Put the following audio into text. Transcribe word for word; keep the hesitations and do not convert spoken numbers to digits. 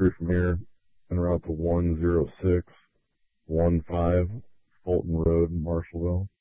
through from here en route to one zero six one five Fulton Road, Marshallville.